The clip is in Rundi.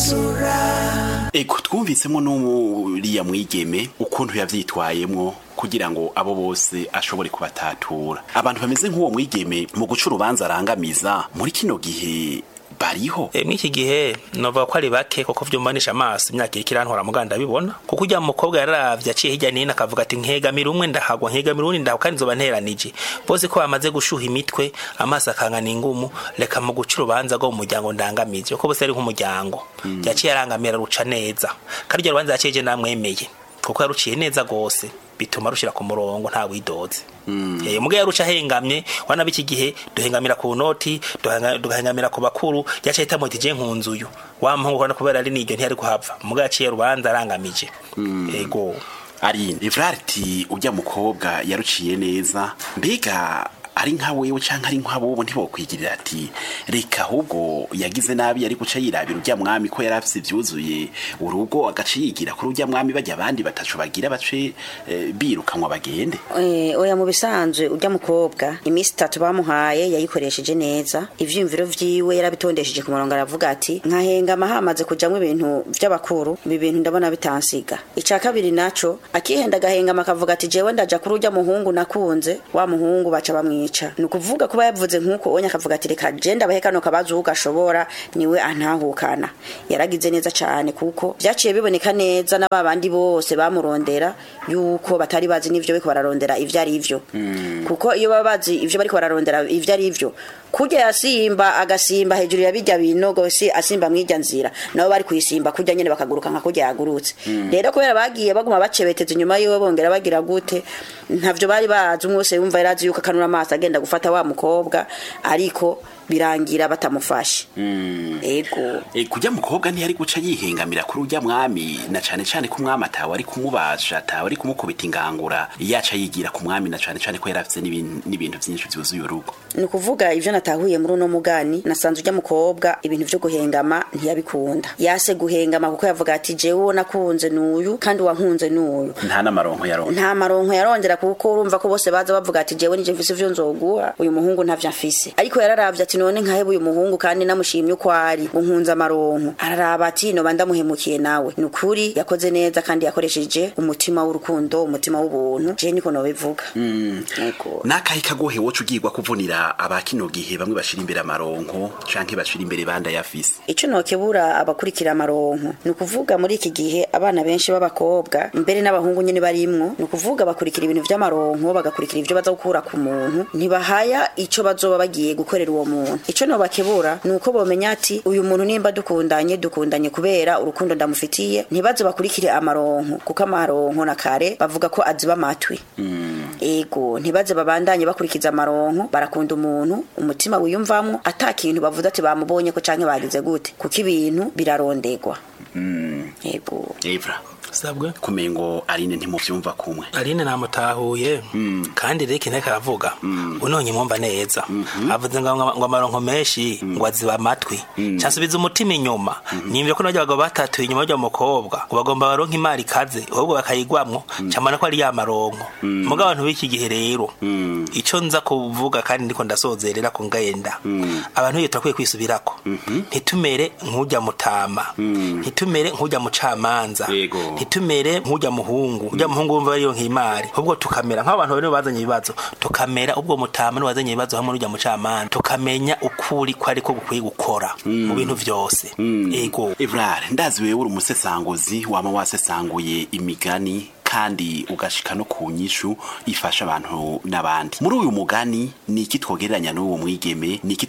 Eko twumvisemo n'uriya mwigeme ukuntu yavyitwayemwo kugira ngo abo bose ashobore kubatatura. Abantu bameze nk'uwo mwigeme mu guca urubanza arangamiza muri kino gihe bariho. Mw'iki gihe nova ko ari bake koko vyumbanisha amaso imyaka ikirantwara muganda bibona kuko ujya mukobwa yararavye aciye hirya nino akavuga ati nkegamira umwe ndahagwa nkegamira undi ndahagwa kandi nzoba nteranije bose ko bamaze gushuha imitwe amaso akangana ingumu reka mu guca urubanza rwo mu muryango ndangamize kuko bose ari nk'umuryango yaciye arangamira ruca neza kandi iryo rubanza yaciye namwemeye kuko yaruciye neza gose bituma rushira ku murongo nta widoze. Muge yaruca hengamye wana biki gihe duhengamira ku noti duhengamira ku bakuru yaca ita moti je nkunzuyu wa mpungu kana kubera ari niryo ntiyari kuhava muge yaciye rubanza arangamije. Ego ari Evrarti ujya mukobwa yaruciye neza mbega ari nka wewe canke ari nk'abo ntibokwigirira ati reka ahubwo yagize nabi yari guca yirabira ujya mwami ko yarafise vyuzuye urugo agaciyigira kuri ujya mwami bajya abandi batacu bagira bace birukanwa bagende. Oya mu bisanzwe ujya mukobwa imisi 3 bamuhaye yayikoresheje neza ivyumviro vyiwe yarabitondesheje ku murongo aravuga ati nkahenga mahamaze kujamwe ibintu vy'abakuru ibintu ndabona bitansiga. Ica kabiri naco akihenda gahenga makavuga ati jewe ndaja kuri ujya muhungu nakunze wa muhungu baca bamwica. Nukuvuga kuba yavuze nkuko onya akavuga ati reka jenda bahekano kabazo ugashobora niwe antahukana. Yaragize neza cyane kuko byaciye biboneka neza n'ababandi bose bamurondera yuko batari bazi nivyo biko bararondera ivyo ari ivyo. Kuko iyo babazi ivyo bariko bararondera ivyo ari ivyo kujya yasimba agasimba hejuru ya bijya binogo si asimba mwijya nzira nabo bari kuyisimba kujya nyene bakaguruka nka kujya yagurutse. Rero kubera bagiye baguma bacebeteze nyuma yiwe bongera bagira gute ntavyo bari bazi umwose yumva yarazi yuko kanura amaso agenda gufata wa mukobwa ariko birangira batamufashe. Ego kujya mukobwa ntiyari guca yihengamira kuri ujya mwami na cane cane ku mwami atawe ari kumubasha atawe ari kumukubita ingangura yaca yigira ku mwami na cane cane ko yarafise n'ibintu byinshi byuzuye urugo. Nukuvuga ivyo natahuye muri uno mugani nasanze ujya mukobwa ibintu vyo guhengama ntiyabikunda yase guhengama kuko yavuga ati jewe nakunze nuyu kandi wankunze nuyu nta namaronko yarondera nta maronko yarondera kuko urumva ko bose baza bavuga ati jewe nije mfise vyo nzoguha uyu muhungu ntavyo mfise ariko yararavye ati none nkahebe uyu muhungu kandi namushimye uko ari unkunza amaronko araraba ati no bandamuhemukiye nawe nukuri yakoze neza kandi yakoresheje umutima w'urukundo umutima w'ubuntu je niko no bivuga. Ego nakahe kagohe wocu ugirwa kuvunira abakino gihe bamwe bashira imbere amaronko canke bashira imbere banda yafise ico nokebura abakurikira amaronko nukuvuga muri iki gihe abana benshi b'abakobwa mbere n'abahungu nyene barimwo nukuvuga bakurikira ibintu vy'amaronko bagakurikira ivyo baza gukura ku muntu ntibahaya ico bazoba bagiye gukorera uwo muntu. Ico no bakebura nuko bomenya ati uyu muntu nimba dukundanye kubera urukundo ndamufitiye ntibaze bakurikire amaronko kuko amaronko na kare bavuga ko aziba amatwi. Ego ntibaze babandanye bakurikiza amaronko barakunda umuntu umutima wiyumvamwo atakintu bavuze ati bamubonye ko canke bagize gute kuko ibintu birarondegwa. Ego Evra sabwe kumengo Aline ntimuvyumva kumwe Aline namutahuye kandi reke nteka aravuga unonye mwumva neza avuze ngo amaronko menshi ngo aziba amatwi cyasubiza umutima inyuma nimvye ko najya bagabo batatu inyuma y'uwo mukobwa ngo bagomba baronka imari kaze ahubwo bakayigwamwo cyamana ko ari ya maronko muga abantu b'iki gihe rero ico nza kuvuga kandi ndiko ndasozerera ko ngenda abantu yita kwiye kwisubirako ntitumere nk'ujya mutama ntitumere nk'ujya mucamanza ntitumere nk'ujya muhungu ujya muhungu wumva ariyo nk'imari ahubwo tukamera nk'abantu bane bazanye ibibazo tukamera ubwo mutama n'ubazanye ibibazo hamwe n'ujya mucamanza tukamenya ukuri ko ariko gukwiye gukora mu bintu vyose. Ego Evrard ndazi wewe uri umusesanguzi wama wasesanguye imigani kandi ugashika no ku nyishu ifasha abantu n'abandi muri uyu mugani niki twogereranya n'uwo mwigeme niki